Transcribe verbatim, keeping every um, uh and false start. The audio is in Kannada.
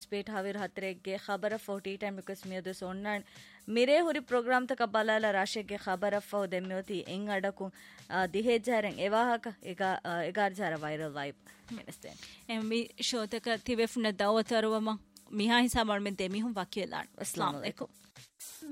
ಪೇಟ್ ಹಾವಿರ್ ಹತ್ರೆಗೆ ಖಬರ ಫೋಟಿ ಟೈಮ್ ರಿಕ್ವೆಸ್ಟ್ ಮಿಯದು ಸೊನ್ನಾನ್ ಮಿರೇ ಹುರಿ ಪ್ರೋಗ್ರಾಮ್ ತಕ ಬಲಾಲ ರಾಶೆಗೆ ಖಬರ ಫೋ ದೆಮ್ಯೋತಿ ಎಂಗ್ ಅಡಕು ದಿಹೇಜಾರೆಂ ಎವಾಹಕ ಎಗ ಎಗಾರ್ ಜಾರ ವೈರಲ್ ವೈಬ್ ಮೆನಸ್ತೆ ಎಮ್ಮಿ ಶೋತಕ ತಿವೆಫ್ನ ದಾವತರುವಮ ಮಿಹಾ ಹಿಸಾಬ್ ಮಾಡ್ಮೆಂತೆ ಮಿಹುಂ ವಕಿಲಾನ್ ಅಸ್ಸಲಾಮು ಅಲೈಕುಂ.